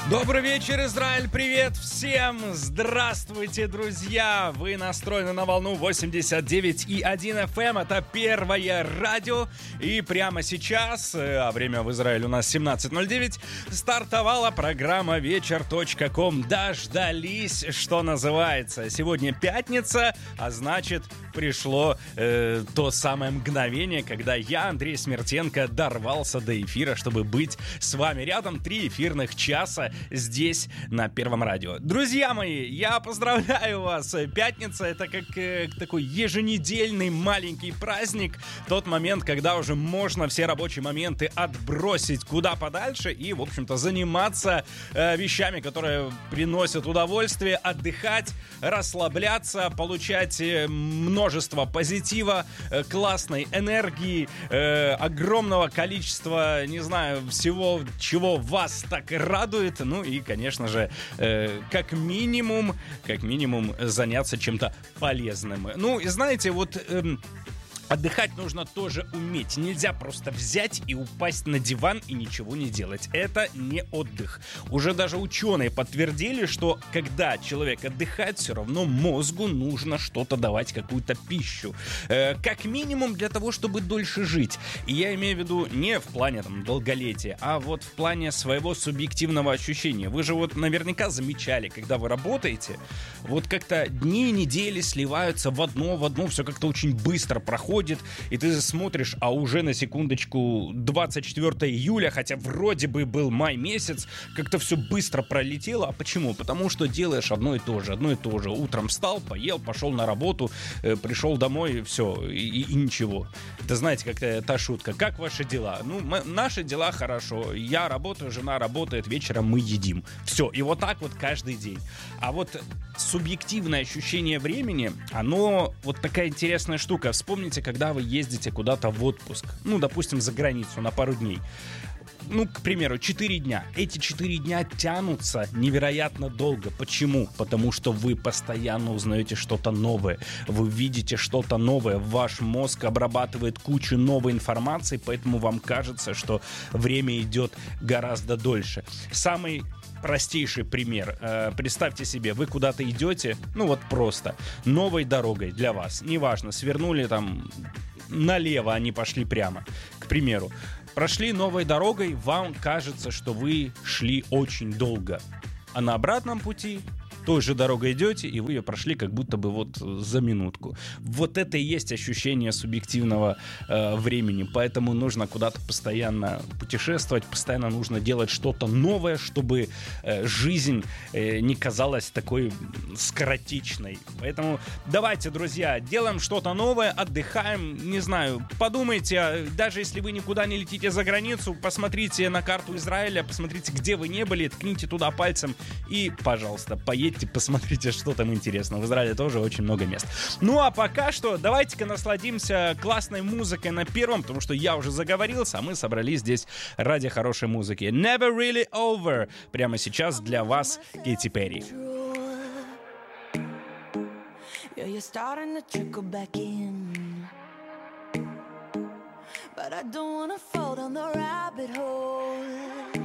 Добрый вечер, Израиль, привет всем! Здравствуйте, друзья! Вы настроены на волну 89,1 FM, это Первое радио. И прямо сейчас, а время в Израиле у нас 17:09, стартовала программа вечер.ком. Дождались, что называется. Сегодня пятница, а значит, пришло то самое мгновение, когда я, Андрей Смертенко, дорвался до эфира, чтобы быть с вами рядом. 3 эфирных часа здесь, на Первом радио. Друзья мои, я поздравляю вас. Пятница — это как такой еженедельный маленький праздник. Тот момент, когда уже можно все рабочие моменты отбросить куда подальше и, в общем-то, заниматься вещами, которые приносят удовольствие, отдыхать, расслабляться, получать множество позитива, классной энергии, огромного количества, не знаю, всего, чего вас так радует. Ну и, конечно же, как минимум заняться чем-то полезным. Ну и знаете, вот... Отдыхать нужно тоже уметь. Нельзя просто взять и упасть на диван и ничего не делать. Это не отдых. Уже даже ученые подтвердили, что когда человек отдыхает, все равно мозгу нужно что-то давать, какую-то пищу. Как минимум для того, чтобы дольше жить. И я имею в виду не в плане долголетия, а вот в плане своего субъективного ощущения. Вы же вот наверняка замечали, когда вы работаете, вот как-то дни, недели сливаются в одно, все как-то очень быстро проходит. И ты смотришь, а уже на секундочку 24 июля, хотя вроде бы был май месяц, как-то все быстро пролетело. А почему? Потому что делаешь одно и то же. Утром встал, поел, пошел на работу, пришел домой, все, и ничего. Это, знаете, как та шутка. Как ваши дела? Ну, наши дела хорошо. Я работаю, жена работает, вечером мы едим. Все, и вот так вот каждый день. А вот субъективное ощущение времени, оно вот такая интересная штука. Вспомните, когда вы ездите куда-то в отпуск, ну, допустим, за границу на пару дней. Ну, к примеру, 4 дня. Эти 4 дня тянутся невероятно долго. Почему? Потому что вы постоянно узнаете что-то новое. Вы видите что-то новое. Ваш мозг обрабатывает кучу новой информации, поэтому вам кажется, что время идет гораздо дольше. Самый простейший пример. Представьте себе, вы куда-то идете, ну вот просто, новой дорогой для вас. Неважно, свернули там налево, а не пошли прямо, к примеру. Прошли новой дорогой, вам кажется, что вы шли очень долго. А на обратном пути той же дорогой идете, и вы ее прошли как будто бы вот за минутку. Вот это и есть ощущение субъективного времени. Поэтому нужно куда-то постоянно путешествовать, постоянно нужно делать что-то новое, чтобы жизнь не казалась такой скоротечной. Поэтому давайте, друзья, делаем что-то новое, отдыхаем, не знаю, подумайте, даже если вы никуда не летите за границу, посмотрите на карту Израиля, посмотрите, где вы не были, ткните туда пальцем и, пожалуйста, поедьте, посмотрите, что там интересно. В Израиле тоже очень много мест. Ну а пока что давайте-ка насладимся классной музыкой на Первом, потому что я уже заговорился, а мы собрались здесь ради хорошей музыки. Never Really Over. Прямо сейчас для вас Кэти Перри. You're starting to trickle back in, but I don't wanna fall down the rabbit hole.